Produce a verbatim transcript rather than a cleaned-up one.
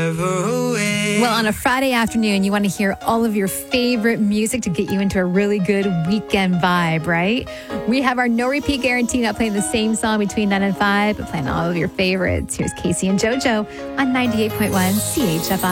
forever away. Well, on a Friday afternoon, you want to hear all of your favorite music to get you into a really good weekend vibe, right? We have our no repeat guarantee, not playing the same song between nine and five, but playing all of your favorites. Here's Casey and JoJo on ninety-eight point one C H F I.